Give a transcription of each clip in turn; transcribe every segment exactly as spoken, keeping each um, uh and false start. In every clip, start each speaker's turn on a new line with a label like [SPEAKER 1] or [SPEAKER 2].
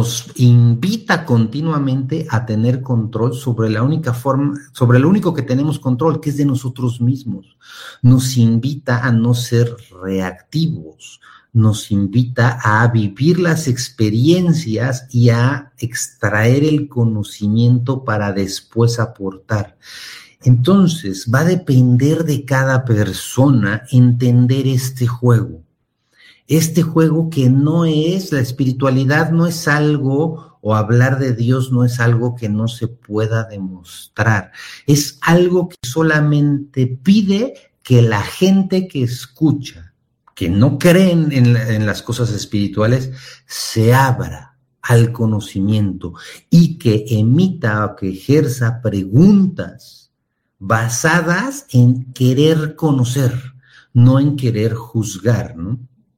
[SPEAKER 1] invita continuamente a tener control sobre la única forma, sobre lo único que tenemos control, que es de nosotros mismos. Nos invita a no ser reactivos, nos invita a vivir las experiencias y a extraer el conocimiento para después aportar. Entonces, va a depender de cada persona entender este juego. Este juego que no es, la espiritualidad no es algo, o hablar de Dios no es algo que no se pueda demostrar. Es algo que solamente pide que la gente que escucha, que no creen en, en las cosas espirituales, se abra al conocimiento y que emita o que ejerza preguntas basadas en querer conocer, no en querer juzgar, ¿no?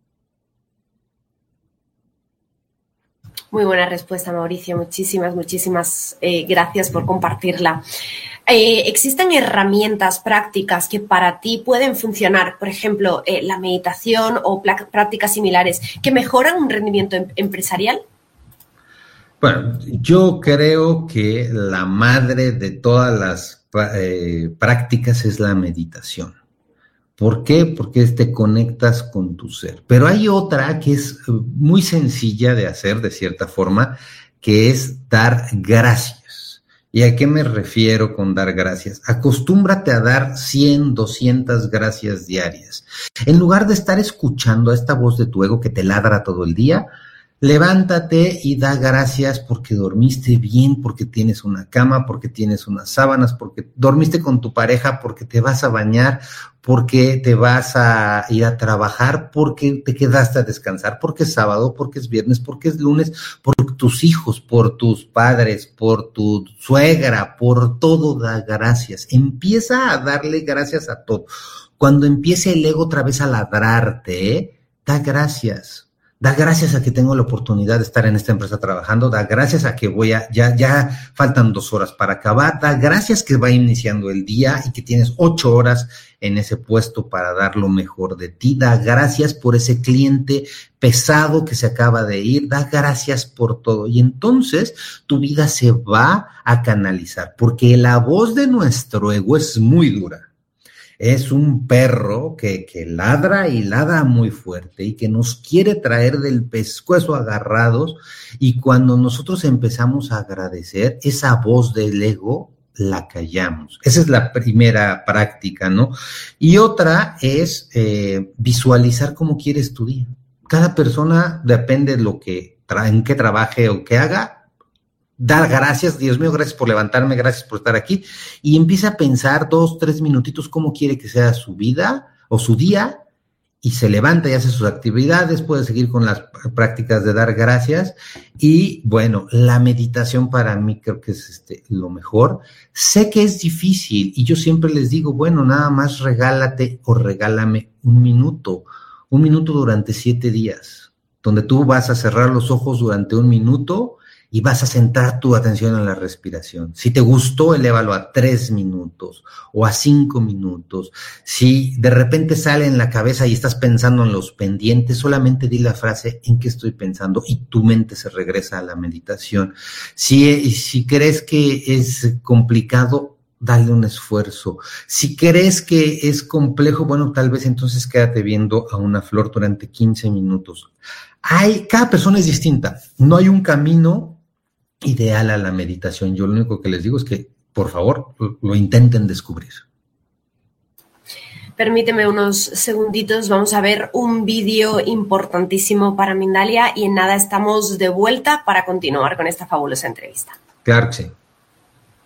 [SPEAKER 2] Muy buena respuesta, Mauricio. Muchísimas, muchísimas eh, gracias por compartirla. Eh, ¿Existen herramientas prácticas que para ti pueden funcionar? Por ejemplo, eh, la meditación o prácticas similares que mejoran un rendimiento em- empresarial.
[SPEAKER 1] Bueno, yo creo que la madre de todas las eh, prácticas es la meditación. ¿Por qué? Porque te conectas con tu ser. Pero hay otra que es muy sencilla de hacer de cierta forma, que es dar gracias. ¿Y a qué me refiero con dar gracias? Acostúmbrate a dar cien, doscientas gracias diarias. En lugar de estar escuchando a esta voz de tu ego que te ladra todo el día, levántate y da gracias porque dormiste bien, porque tienes una cama, porque tienes unas sábanas, porque dormiste con tu pareja, porque te vas a bañar, porque te vas a ir a trabajar, porque te quedaste a descansar, porque es sábado, porque es viernes, porque es lunes, por tus hijos, por tus padres, por tu suegra, por todo da gracias. Empieza a darle gracias a todo. Cuando empiece el ego otra vez a ladrarte, ¿eh? Da gracias. Da gracias a que tengo la oportunidad de estar en esta empresa trabajando, da gracias a que voy a, ya, ya faltan dos horas para acabar, da gracias que va iniciando el día y que tienes ocho horas en ese puesto para dar lo mejor de ti, da gracias por ese cliente pesado que se acaba de ir, da gracias por todo. Y entonces tu vida se va a canalizar, porque la voz de nuestro ego es muy dura. Es un perro que, que ladra y ladra muy fuerte y que nos quiere traer del pescuezo agarrados, y cuando nosotros empezamos a agradecer, esa voz del ego la callamos. Esa es la primera práctica, ¿no? Y otra es eh, visualizar cómo quieres tu día. Cada persona, depende de lo que tra- en qué trabaje o qué haga, dar gracias, Dios mío, gracias por levantarme, gracias por estar aquí, y empieza a pensar dos, tres minutitos cómo quiere que sea su vida o su día, y se levanta y hace sus actividades, puede seguir con las prácticas de dar gracias. Y bueno, la meditación para mí creo que es este, lo mejor. Sé que es difícil y yo siempre les digo, bueno, nada más regálate o regálame un minuto, un minuto durante siete días, donde tú vas a cerrar los ojos durante un minuto y vas a centrar tu atención en la respiración. Si te gustó, elévalo a tres minutos o a cinco minutos. Si de repente sale en la cabeza y estás pensando en los pendientes, solamente di la frase ¿en qué estoy pensando? Y tu mente se regresa a la meditación. Si, si crees que es complicado, dale un esfuerzo. Si crees que es complejo, bueno, tal vez entonces quédate viendo a una flor durante quince minutos. Hay, cada persona es distinta. No hay un camino ideal a la meditación. Yo lo único que les digo es que, por favor, lo, lo intenten descubrir.
[SPEAKER 2] Permíteme unos segunditos, vamos a ver un vídeo importantísimo para Mindalia y en nada estamos de vuelta para continuar con esta fabulosa entrevista.
[SPEAKER 1] Claro que sí.